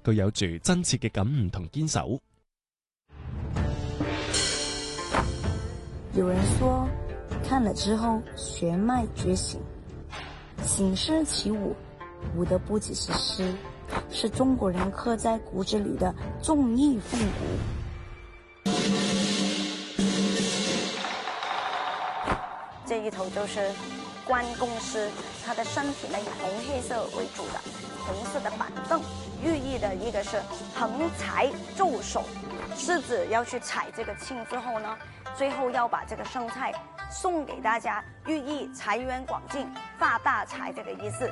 具有住真切嘅感悟同堅守。 有人說，看了之後血脈覺醒，醒獅起舞，舞的不只是詩，是中國人刻在骨子裏的綜藝風骨。 這一頭就是關公獅，他的身體呢以紅黑色為主的，紅色的板凳，寓意的一個是橫財就手，獅子要去踩這個青之後呢，最後要把這個生菜送給大家，寓意財源廣進、發大財這個意思。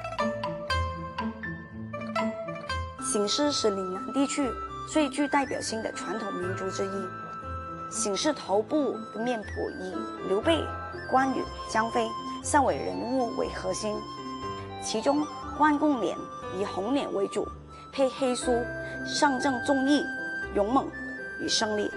醒獅是嶺南地區最具代表性的傳統民族之一。醒獅頭部的面譜以劉備、關羽、張飛三位人物為核心，其中關公臉以紅臉為主，配黑鬚，象徵忠義、勇猛與勝利。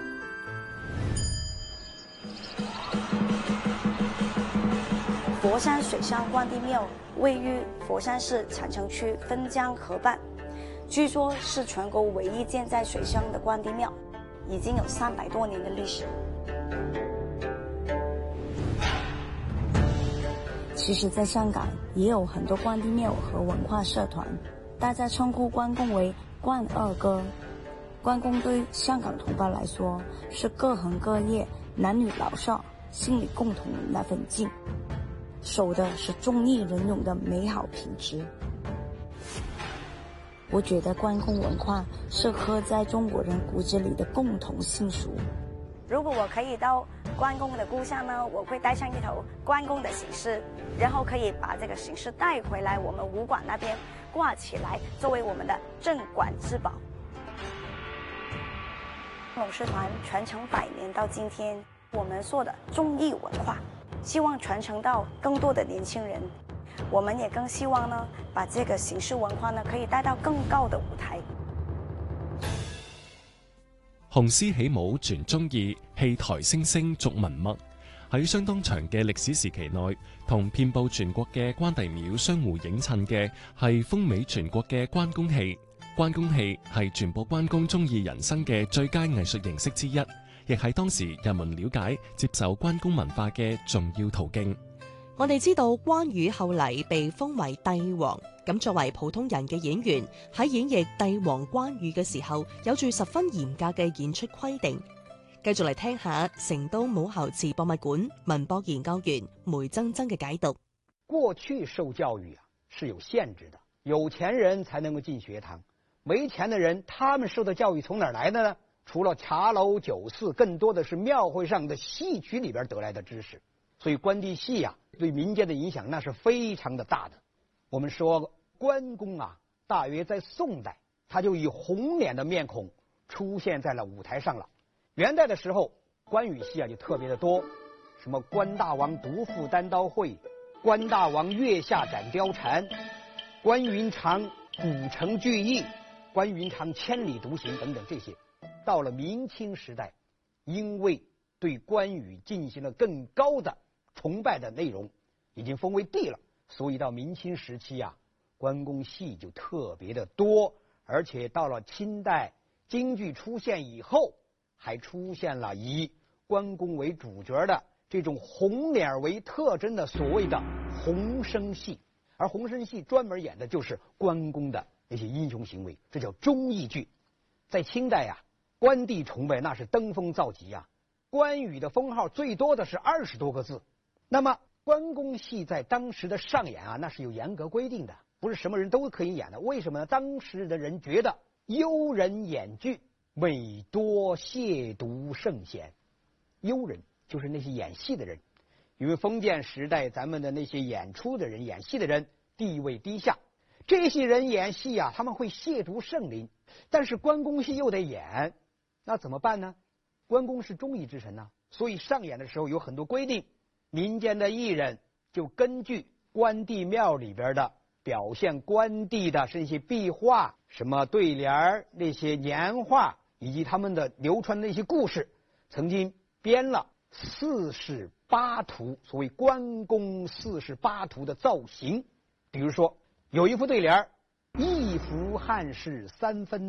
佛山水上關帝廟位於佛山市產城區汾江河畔，據說是全國唯一建在水上的關帝廟，已經有300多年的歷史。 其實在香港也有很多關帝廟和文化社團，大家稱呼關公為關二哥。關公對香港同胞來說是各行各業男女老少心裏共同的那份勁，守的是忠義仁勇的美好品質。我覺得關公文化是刻在中國人骨子裏的共同信俗。 如果我可以到關公的故鄉呢，我會帶上一頭關公的醒獅，然後可以把這個醒獅帶回來我們武館那邊掛起來，作為我們的鎮館之寶。龍獅團傳承100年到今天，我們做的綜藝文化，希望傳承到更多的年輕人。我們也更希望呢，把這個醒獅文化呢，可以帶到更高的舞台。 雄獅起舞傳忠義，戲台聲聲續文脈。喺相當長嘅歷史時期內，同遍佈全國嘅關帝廟相互映襯嘅係風靡全國嘅關公戲。關公戲係傳播關公忠義人生嘅最佳藝術形式之一，亦係當時人們了解、接受關公文化嘅重要途徑。 我哋知道關羽後嚟被封為帝王，咁作為普通人嘅演員喺演繹帝王關羽嘅時候，有住十分嚴格嘅演出規定。繼續嚟聽下成都武侯祠博物館文博研究員梅錚錚嘅解讀。 過去受教育是有限制的，有錢人才能夠進學堂，沒錢的人他們受的教育從哪兒來的呢？除了茶樓酒肆，更多的是廟會上的戲曲裏邊得來的知識。所以關帝戲對民間的影響那是非常的大的。我們說關公大約在宋代他就以紅臉的面孔出現在了舞台上了。元代的時候關羽戲就特別的多，什麼關大王獨赴單刀會，關大王月下斬貂蟬，關雲長古城聚義，關雲長千里獨行等等這些。到了明清時代，因為對關羽進行了更高的崇拜的內容，已經封為帝了，所以到明清時期關公戲就特別的多。而且到了清代京劇出現以後，還出現了以關公為主角的這種紅臉為特徵的所謂的紅生戲，而紅生戲專門演的就是關公的那些英雄行為，這叫忠義劇。在清代關帝崇拜那是登峰造極關羽的封號最多的是20多個字。那麼關公戲在當時的上演那是有嚴格規定的，不是什麼人都可以演的。為什麼呢？當時的人覺得優人演劇委多褻瀆聖賢。優人就是那些演戲的人，因為封建時代咱們的那些演出的人、演戲的人地位低下，這些人演戲他們會褻瀆聖靈，但是關公戲又得演，那怎麼辦呢？關公是忠義之神所以上演的時候有很多規定，民間的藝人就根據關帝廟裡邊的表現關帝的這些壁畫、什麼對聯、那些年畫以及他們的流傳的那些故事，曾經編了48圖，所謂關公48圖的造型。比如說有一副對聯：一服漢室3分